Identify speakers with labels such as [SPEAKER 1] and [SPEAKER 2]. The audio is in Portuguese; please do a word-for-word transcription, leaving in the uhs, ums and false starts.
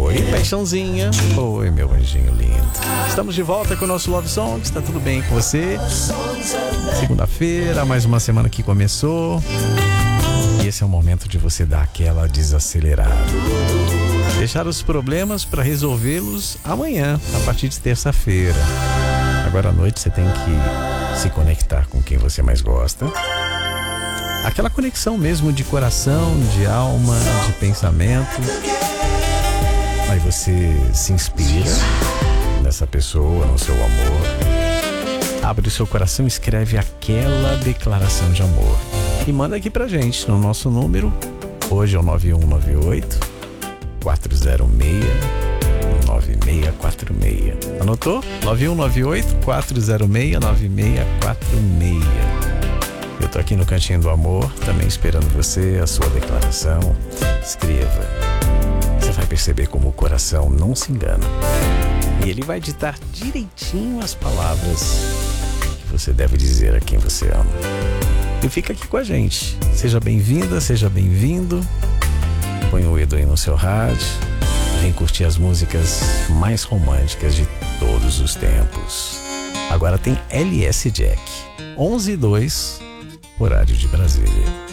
[SPEAKER 1] Oi, paixãozinha. Oi, meu anjinho lindo. Estamos de volta com o nosso Love Song. Está tudo bem com você? Segunda-feira, mais uma semana que começou. E esse é o momento de você dar aquela desacelerada. Deixar os problemas para resolvê-los amanhã, a partir de terça-feira. Agora à noite você tem que se conectar com quem você mais gosta. Aquela conexão mesmo de coração, de alma, de pensamento. Aí você se inspira nessa pessoa, no seu amor. Abre o seu coração e escreve aquela declaração de amor. E manda aqui pra gente no nosso número. Hoje é o nove um nove oito, quatro zero seis, nove seis quatro seis. Anotou? nove um nove oito, quatro zero seis, nove seis quatro seis. Eu tô aqui no Cantinho do Amor, também esperando você, a sua declaração. Escreva. Você vai perceber como o coração não se engana. E ele vai ditar direitinho as palavras que você deve dizer a quem você ama. E fica aqui com a gente. Seja bem-vinda, seja bem-vindo. Põe o Edu aí no seu rádio. Vem curtir as músicas mais românticas de todos os tempos. Agora tem L S Jack. onze e dois, horário de Brasília.